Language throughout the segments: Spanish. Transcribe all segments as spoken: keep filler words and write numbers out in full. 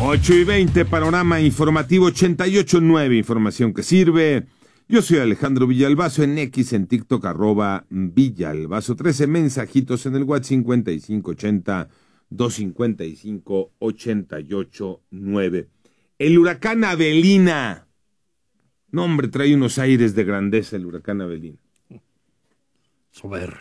ocho y veinte, panorama informativo ochenta y ocho punto nueve, información que sirve. Yo soy Alejandro Villalbazo, en X, en TikTok, arroba Villalbazo trece, mensajitos en el WhatsApp cincuenta y cinco ochenta, doscientos cincuenta y cinco, ochenta y ocho nueve. El huracán Avelina. No, hombre, trae unos aires de grandeza el huracán Avelina. Soberbio.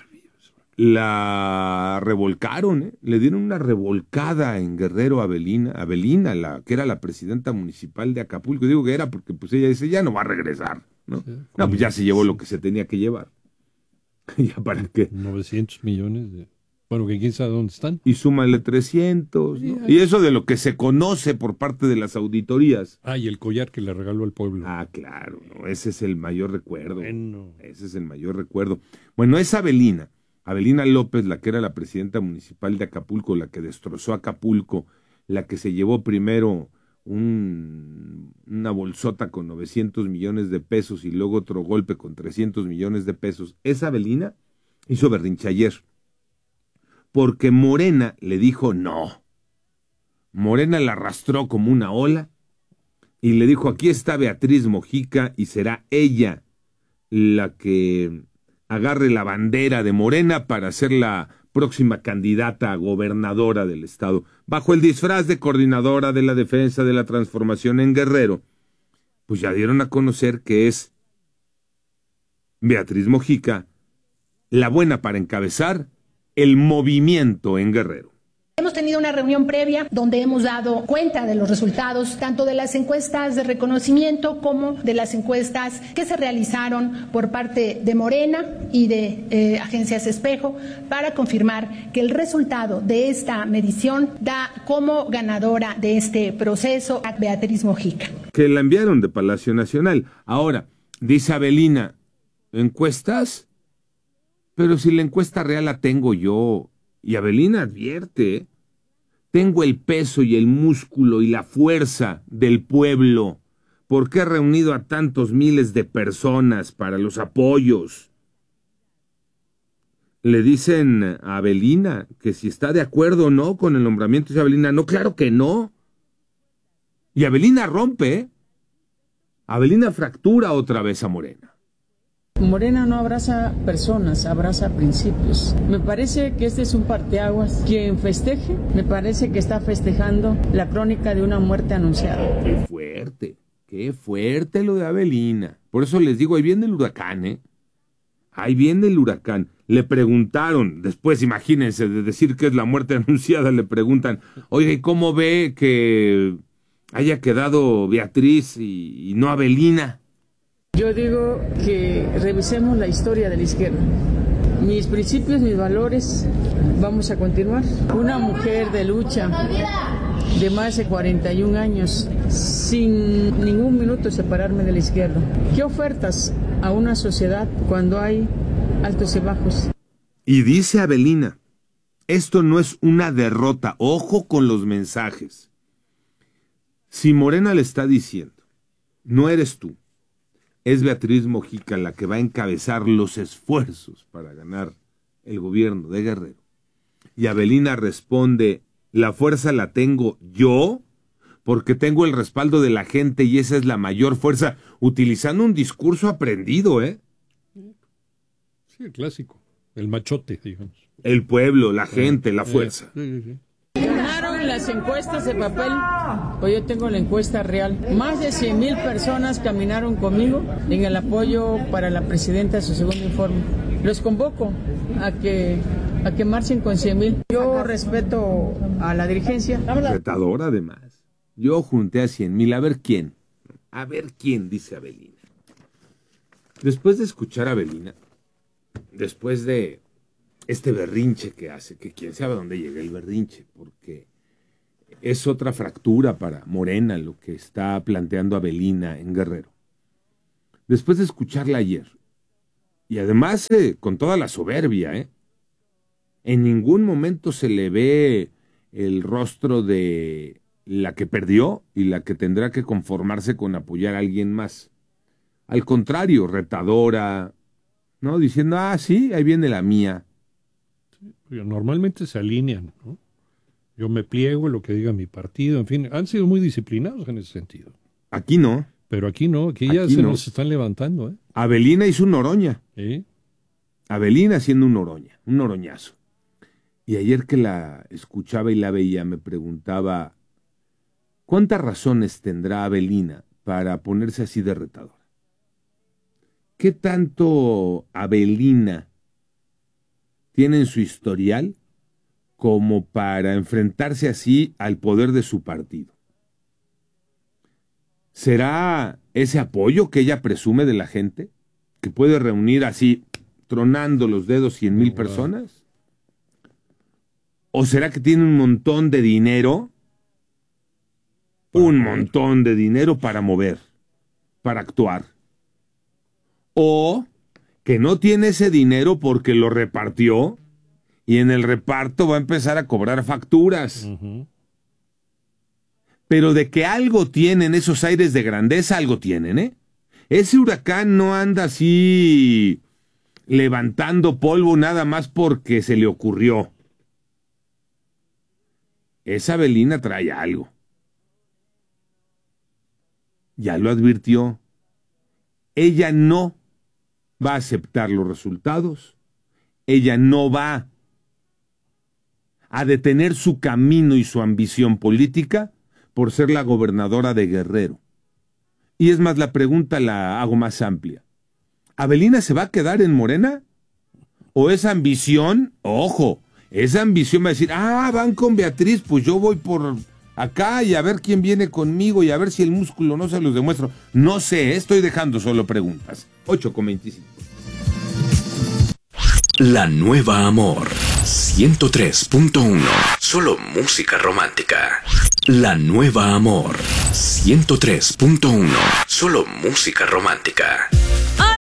La revolcaron, ¿eh? Le dieron una revolcada en Guerrero a Avelina, Avelina, la que era la presidenta municipal de Acapulco. Digo que era porque pues ella dice, ya no va a regresar, ¿no? Sí, no, pues ya se llevó lo que se tenía que llevar. ¿Ya para qué? novecientos millones de... Bueno, que quién sabe dónde están. Y súmale trescientos, ¿no? Y eso de lo que se conoce por parte de las auditorías. Ah, y el collar que le regaló al pueblo. Ah, claro, ¿no? Ese es el mayor recuerdo. Bueno. Ese es el mayor recuerdo. Bueno, es Avelina. Avelina López, la que era la presidenta municipal de Acapulco, la que destrozó Acapulco, la que se llevó primero un, una bolsota con novecientos millones de pesos y luego otro golpe con trescientos millones de pesos. Esa Avelina hizo berrinche ayer, porque Morena le dijo no. Morena la arrastró como una ola y le dijo, aquí está Beatriz Mojica y será ella la que agarre la bandera de Morena para ser la próxima candidata a gobernadora del estado, bajo el disfraz de coordinadora de la defensa de la transformación en Guerrero. Pues ya dieron a conocer que es Beatriz Mojica la buena para encabezar el movimiento en Guerrero. Hemos tenido una reunión previa donde hemos dado cuenta de los resultados tanto de las encuestas de reconocimiento como de las encuestas que se realizaron por parte de Morena y de eh, agencias espejo para confirmar que el resultado de esta medición da como ganadora de este proceso a Beatriz Mojica. Que la enviaron de Palacio Nacional. Ahora, dice Avelina, ¿encuestas? Pero si la encuesta real la tengo yo. Y Avelina advierte, tengo el peso y el músculo y la fuerza del pueblo, porque he reunido a tantos miles de personas para los apoyos. Le dicen a Avelina que si está de acuerdo o no con el nombramiento de Avelina. No, claro que no. Y Avelina rompe, ¿eh? Avelina fractura otra vez a Morena. Morena no abraza personas, abraza principios. Me parece que este es un parteaguas. Quien festeje, me parece que está festejando la crónica de una muerte anunciada. Qué fuerte, qué fuerte lo de Avelina. Por eso les digo, ahí viene el huracán, ¿eh? Ahí viene el huracán. Le preguntaron, después imagínense, de decir que es la muerte anunciada, le preguntan, oye, ¿y cómo ve que haya quedado Beatriz y, y no Avelina? Yo digo que revisemos la historia de la izquierda. Mis principios, mis valores, vamos a continuar. Una mujer de lucha de más de cuarenta y un años, sin ningún minuto separarme de la izquierda. ¿Qué ofertas a una sociedad cuando hay altos y bajos? Y dice Avelina, esto no es una derrota, ojo con los mensajes. Si Morena le está diciendo, no eres tú, es Beatriz Mojica la que va a encabezar los esfuerzos para ganar el gobierno de Guerrero. Y Avelina responde, la fuerza la tengo yo, porque tengo el respaldo de la gente y esa es la mayor fuerza, utilizando un discurso aprendido, ¿eh? Sí, el clásico, el machote, digamos. El pueblo, la gente, la fuerza. Sí, sí, sí. Ganaron las encuestas de papel, pues yo tengo la encuesta real. Más de cien mil personas caminaron conmigo en el apoyo para la presidenta de su segundo informe. Los convoco a que, a que marchen con cien mil. Yo respeto a la dirigencia. Retador, además. Yo junté a cien mil, a ver quién. A ver quién, dice Avelina. Después de escuchar a Avelina, después de este berrinche que hace, que quién sabe dónde llega el berrinche, porque es otra fractura para Morena lo que está planteando Avelina en Guerrero. Después de escucharla ayer, y además eh, con toda la soberbia, ¿eh? En ningún momento se le ve el rostro de la que perdió y la que tendrá que conformarse con apoyar a alguien más. Al contrario, retadora, ¿no? Diciendo, ah, sí, ahí viene la mía. Normalmente se alinean, ¿no? Yo me pliego lo que diga mi partido, en fin, han sido muy disciplinados en ese sentido. Aquí no. Pero aquí no, aquí ya Aquí se no. nos están levantando, ¿eh? Avelina hizo un Noroña. ¿Sí? Avelina haciendo un Noroña, un Noroñazo. Y ayer que la escuchaba y la veía, me preguntaba, ¿cuántas razones tendrá Avelina para ponerse así de retadora? ¿Qué tanto Avelina tiene en su historial como para enfrentarse así al poder de su partido? ¿Será ese apoyo que ella presume de la gente? ¿Que puede reunir así, tronando los dedos, cien mil personas? ¿O será que tiene un montón de dinero? Un montón de dinero para mover, para actuar. O que no tiene ese dinero porque lo repartió y en el reparto va a empezar a cobrar facturas. Uh-huh. Pero de que algo tienen esos aires de grandeza, algo tienen, ¿eh? Ese huracán no anda así levantando polvo nada más porque se le ocurrió. Esa Avelina trae algo. Ya lo advirtió. Ella no va a aceptar los resultados. Ella no va a detener su camino y su ambición política por ser la gobernadora de Guerrero. Y es más, la pregunta la hago más amplia. ¿Avelina se va a quedar en Morena? ¿O esa ambición? Ojo, esa ambición va a decir, ah, van con Beatriz, pues yo voy por acá y a ver quién viene conmigo y a ver si el músculo no se los demuestro. No sé, estoy dejando solo preguntas. ocho con veinticinco. La Nueva Amor, ciento tres punto uno. Solo música romántica. La Nueva Amor, ciento tres punto uno. Solo música romántica.